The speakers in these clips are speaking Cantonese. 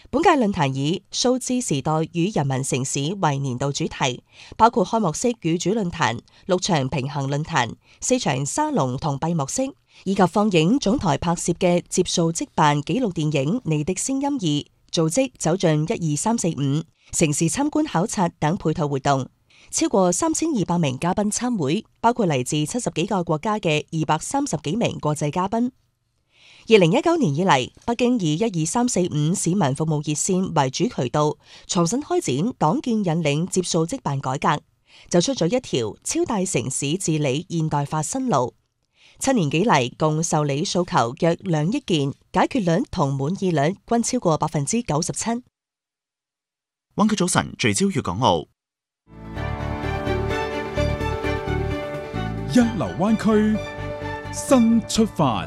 本屆論壇以數字時代與人民城市為年度主題，包括開幕式與主論壇、6場平行論壇、4場沙龍同閉幕式，以及放映總台拍攝嘅接數即辦紀錄電影《你的聲音2》，組織走進12345城市參觀考察等配套活動。超過3200名嘉賓參會，包括嚟自70幾個國家嘅230幾名國際嘉賓。2019年以嚟，北京以12345市民服務熱線為主渠道，重新開展黨建引領接數即辦改革，走出咗一條超大城市治理現代化新路。7年幾嚟，共受理訴求約2億件，解決率同滿意率均超過97%。 灣區早晨聚焦粵港澳。 一流灣區，新出發。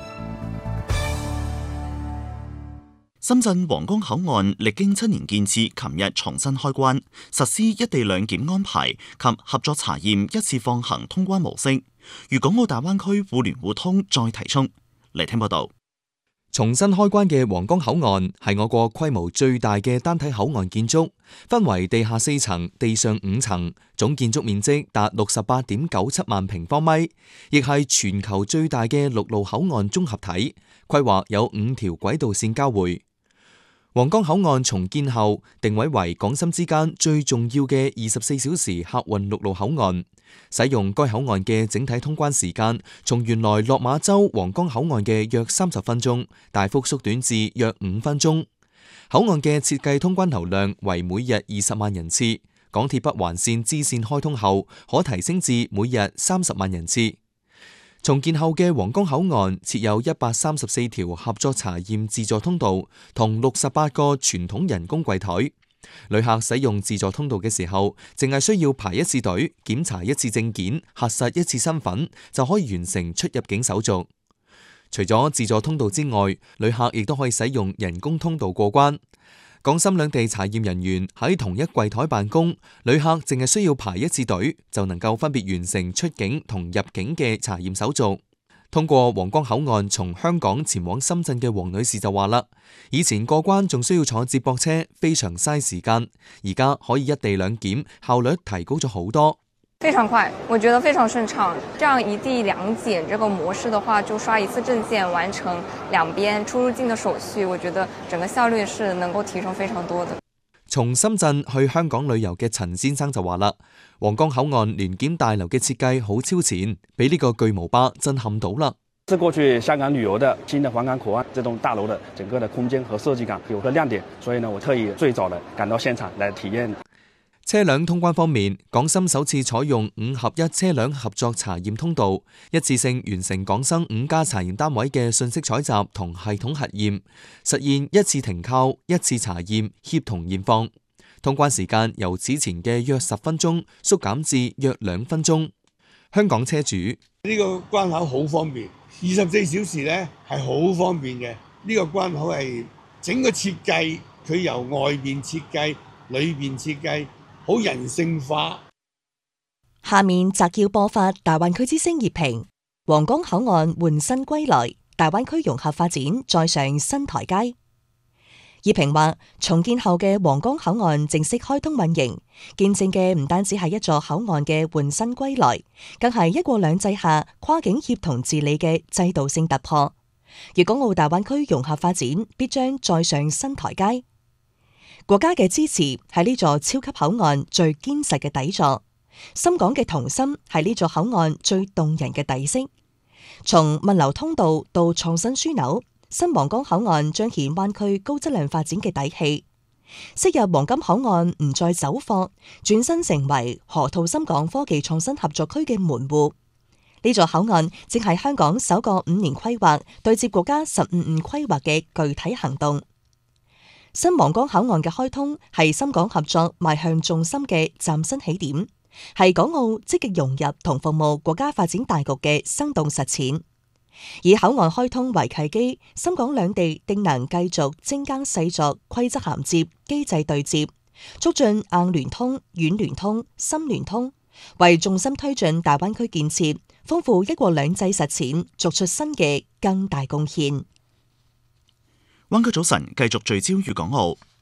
深圳皇崗口岸歷經7年建設，琴日重新開關，實施一地兩檢安排及合作查驗一次放行通關模式，粵港澳大灣區互聯互通再提速。嚟聽報道。 重新開關嘅皇崗口岸係我國規模最大嘅單體口岸建築，分為地下4層、地上5層，總建築面積達68.97萬平方米，亦係全球最大嘅陸路口岸綜合體，規劃有5條軌道線交匯。皇崗口岸重建後，定位為港深之間最重要嘅24小時客運陸路口岸。使用該口岸嘅整體通關時間，從原來落馬洲皇崗口岸嘅約30分鐘，大幅縮短至約5分鐘。口岸嘅設計通關流量為每日20萬人次，港鐵北環線支線開通後，可提升至每日30萬人次。重建後嘅皇崗口岸設有134條合作查驗自助通道同68個傳統人工櫃台。旅客使用自助通道嘅時候，淨係需要排一次隊，檢查一次證件，核實一次身份，就可以完成出入境手續。除咗自助通道之外，旅客亦都可以使用人工通道過關。港深兩地查驗人員喺同一櫃台辦公，旅客淨係需要排一次隊，就能夠分別完成出境同入境嘅查驗手續。通過皇崗口岸從香港前往深圳嘅黃女士就話啦，以前過關仲需要坐接駁車，非常嘥時間，而家可以一地兩檢，效率提高咗好多。 非常快，我覺得非常順暢。這樣一地兩檢這個模式的話，就刷一次證件完成兩邊出入境的手續，我覺得整個效率是能夠提升非常多的。 從深圳去香港旅遊嘅陳先生就話啦，皇崗口岸聯檢大樓嘅設計好超前，俾呢個巨無霸震撼到啦。 是過去香港旅遊的新的皇崗口岸這棟大樓的整個的空間和設計感有個亮點，所以呢，我特意最早的趕到現場來體驗。 車輛通關方面，港深首次採用5合1車輛合作查驗通道，一次性完成港深5家查驗單位嘅信息採集同系統核驗，實現一次停靠、一次查驗、協同驗放。通關時間由此前嘅約10分鐘縮減至約2分鐘。香港車主呢個關口好方便，24小時呢係好方便嘅。呢個關口係整個設計，佢由外邊設計、裏邊設計。好人性化。 下面摘要播發大灣區之聲熱評：皇崗口岸換新歸來，大灣區融合發展再上新台階。熱評話，重建後嘅皇崗口岸正式開通運營，見證嘅唔單止係一座口岸嘅換新歸來，更係一國兩制下跨境協同治理嘅制度性突破。粵港澳大灣區融合發展必將再上新台階。國家嘅支持係呢座超級口岸最堅實嘅底座，深港嘅同心係呢座口岸最動人嘅底色。從物流通道到創新樞紐，新皇崗口岸彰顯灣區高質量發展嘅底氣。昔日黃金口岸唔再走貨，轉身成為河套深港科技創新合作區嘅門戶。呢座口岸正係香港首個5年規劃對接國家15五規劃嘅具體行動。新皇崗口岸嘅開通係深港合作邁向重心嘅嶄新起點，係港澳積極融入同服務國家發展大局嘅生動實踐。以口岸開通為契機，深港兩地定能繼續精耕細作、規則銜接、機制對接，促進硬聯通、軟聯通、深聯通，為重心推進大灣區建設、豐富一國兩制實踐作出新嘅更大貢獻。 灣區早晨繼續聚焦粵港澳。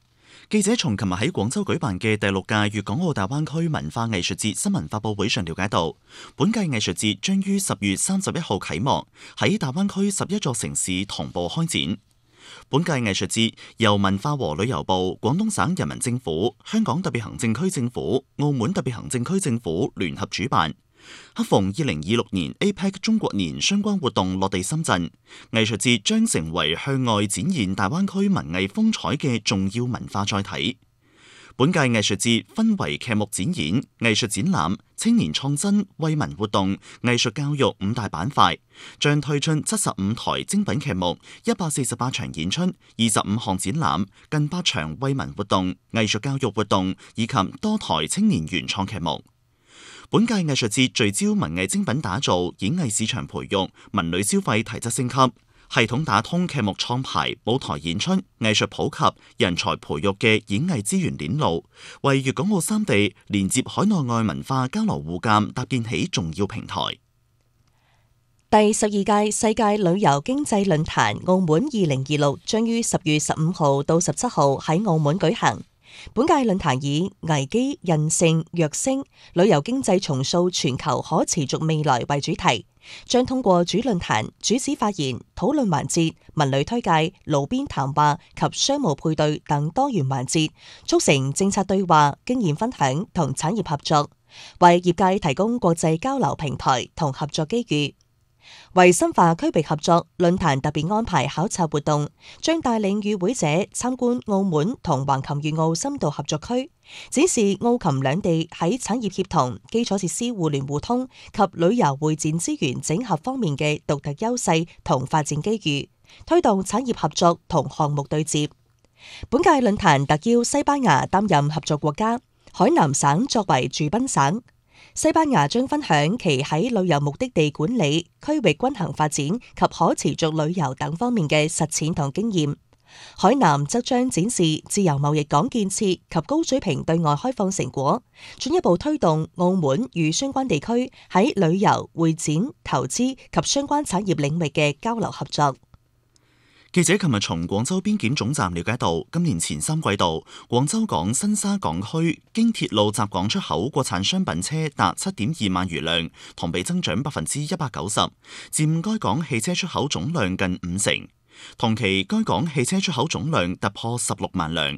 記者從琴日喺廣州舉辦嘅第6屆粵港澳大灣區文化藝術節新聞發佈會上了解到，本屆藝術節將於10月31號啟幕，喺大灣區11座城市同步開展。本屆藝術節由文化和旅遊部、廣東省人民政府、香港特別行政區政府、澳門特別行政區政府聯合主辦。恰逢2026年 APEC 中國年相關活動落地深圳，藝術節將成為向外展現大灣區文藝風采嘅重要文化載體。本屆藝術節分為劇目展演、藝術展覽、青年創新、惠民活動、藝術教育5大板塊，將推出75台精品劇目、148場演出、25項展覽、近8場惠民活動、藝術教育活動以及多台青年原創劇目。本屆藝術節聚焦文藝精品打造、演藝市場培育、文旅消費提質升級，系統打通劇目創排、舞台演出、藝術普及、人才培育嘅演藝資源鏈路，為粵港澳3地連接海內外文化交流互鑑搭建起重要平台。 第12屆世界旅遊經濟論壇澳門2026將於10月15號到17號喺澳門舉行。本屆論壇以危機韌性躍升，旅遊經濟重塑全球可持續未來為主題，將通過主論壇、主旨發言、討論環節、文旅推介、路邊談話及商務配對等多元環節，促成政策對話、經驗分享同產業合作，為業界提供國際交流平台同合作機遇。為深化區域合作，論壇特別安排考察活動，將帶領與會者參觀澳門同橫琴粵澳深度合作區，展示澳琴兩地喺產業協同、基礎設施互聯互通及旅遊會展資源整合方面嘅獨特優勢同發展機遇，推動產業合作同項目對接。本屆論壇特邀西班牙擔任合作國家，海南省作為駐賓省。西班牙將分享其喺旅遊目的地管理、區域均衡發展及可持續旅遊等方面嘅實踐同經驗。海南則將展示自由貿易港建設及高水平對外開放成果，進一步推動澳門與相關地區喺旅遊、會展、投資及相關產業領域嘅交流合作。 記者琴日從廣州邊檢總站了解到，今年前3季度，廣州港新沙港區經鐵路襲港出口國產商品車達7.2萬餘輛，同比增長190%，佔該港汽車出口總量近50%。同期，該港汽車出口總量突破16萬輛。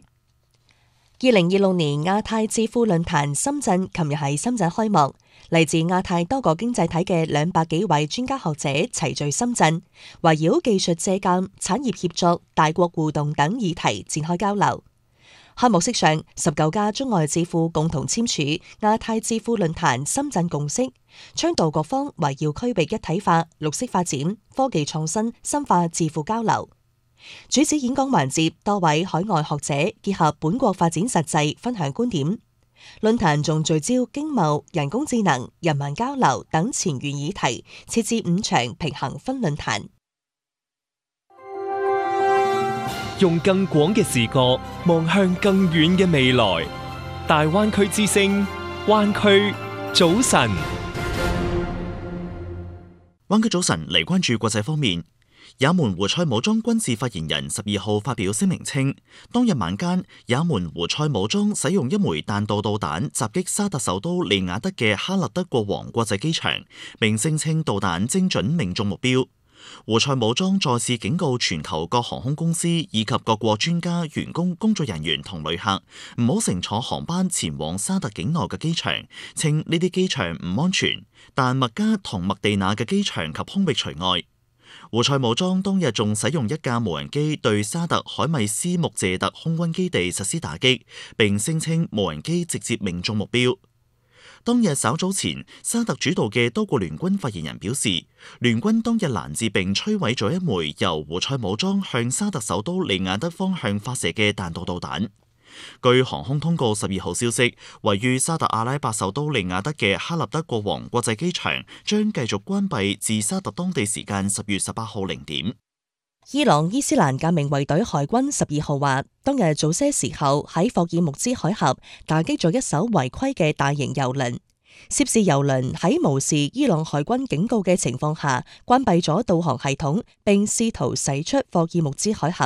2026年亞太智庫論壇深圳琴日喺深圳開幕，嚟自亞太多個經濟體嘅200幾位專家學者齊聚深圳，圍繞技術借鑑、產業協作、大國互動等議題展開交流。開幕式上，19家中外智庫共同簽署亞太智庫論壇深圳共識，倡導各方圍繞區域一體化、綠色發展、科技創新，深化智庫交流。主旨演講環節，多位海外學者結合本國發展實際，分享觀點。論壇仲聚焦經貿、人工智能、人民交流等前沿議題，設置5場平行分論壇。 用更廣嘅視角望向更遠嘅未來。大灣區之聲，灣區早晨。 灣區早晨嚟關注國際方面。也門胡塞武裝軍事發言人12號發表聲明稱，當日晚間也門胡塞武裝使用一枚彈道導彈襲擊沙特首都利雅德嘅哈勒德國王國際機場，並聲稱導彈精準命中目標。胡塞武裝再次警告全球各航空公司以及各國專家、員工、工作人員同旅客唔好乘坐航班前往沙特境內嘅機場，稱呢啲機場唔安全，但麥加同麥地那嘅機場及空域除外。胡塞武裝當日仲使用一架無人機對沙特海米斯穆謝特空軍基地實施打擊，並聲稱無人機直接命中目標。當日稍早前，沙特主導嘅多國聯軍發言人表示，聯軍當日攔截並摧毀咗一枚由胡塞武裝向沙特首都利雅德方向發射嘅彈道導彈。據航空通告12號消息，位於沙特阿拉伯首都利雅德嘅哈勒德國王國際機場將繼續關閉至沙特當地時間10月18號0點。 伊朗伊斯蘭革命衛隊海軍12號話，當日早些時候喺霍爾木茲海峽打擊咗一艘違規嘅大型油輪，涉事油輪喺無視伊朗海軍警告嘅情況下關閉咗導航系統，並試圖駛出霍爾木茲海峽。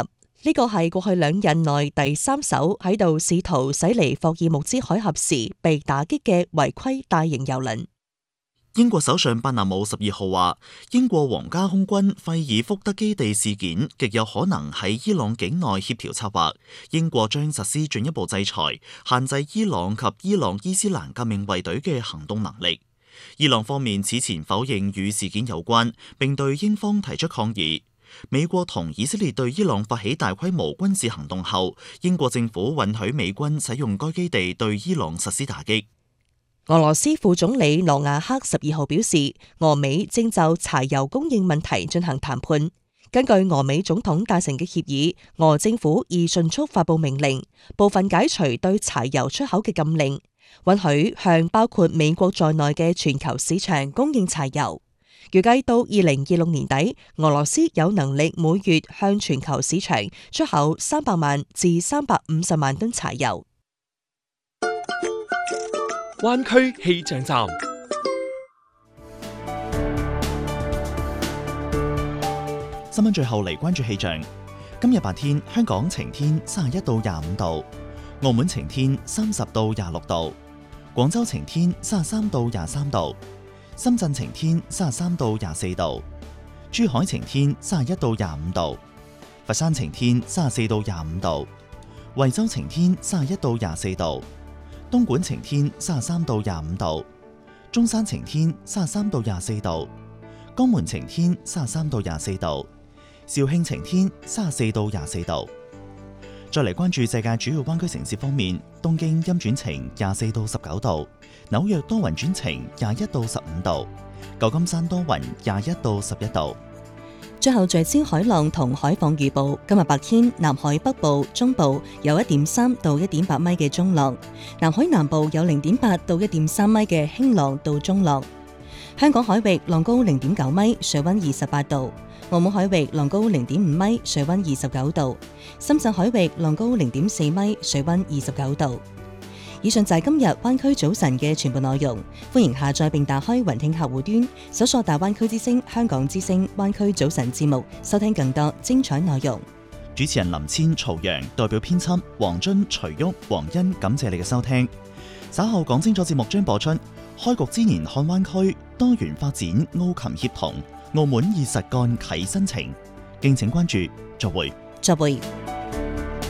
呢個係過去2日內第3艘喺度試圖駛離霍爾木茲海峽時被打擊嘅違規大型郵輪。 英國首相伯納姆12號話，英國皇家空軍費爾福德基地事件極有可能喺伊朗境內協調策劃，英國將實施進一步制裁，限制伊朗及伊朗伊斯蘭革命衛隊嘅行動能力。伊朗方面此前否認與事件有關，並對英方提出抗議。美國同以色列對伊朗發起大規模軍事行動後，英國政府允許美軍使用該基地對伊朗實施打擊。 俄羅斯副總理諾瓦克12號表示，俄美正就柴油供應問題進行談判。根據俄美總統達成嘅協議，俄政府已迅速發布命令，部分解除對柴油出口嘅禁令，允許向包括美國在內嘅全球市場供應柴油。預計到2026年底，俄羅斯有能力每月向全球市場出口300萬至350萬噸柴油。 灣區氣象站， 新聞最後嚟關注氣象。今日白天香港晴天31到25度，澳門晴天30到26度，廣州晴天33到23度，深圳晴天33到24度，珠海晴天31到25度，佛山晴天34到25度，惠州晴天31到24度，東莞晴天33到25度，中山晴天33到24度，江門晴天33到24度，肇慶晴天34到24度。再嚟關注世界主要灣區城市方面，東京陰轉晴24到19度，紐約多雲轉晴21到15度，舊金山多雲21到11度。 最後聚焦海浪同海況預報，今日白天南海北部、中部有1.3到1.8米嘅中浪，南海南部有0.8到1.3米嘅輕浪到中浪。香港海域浪高0.9米，水溫28度；澳門海域浪高0.5米，水溫29度；深圳海域浪高0.4米，水溫29度。以上就係今日灣區早晨嘅全部內容，歡迎下載並打開雲聽客戶端，搜索大灣區之聲、香港之聲灣區早晨節目，收聽更多精彩內容。 主持人林千、曹陽，代表編輯黃津、徐旭、黃欣，感謝你嘅收聽。稍後講清楚節目將播出，開局之年看灣區多元發展，澳琴協同，澳門以實幹啟新程，敬請關注，再會。 再會。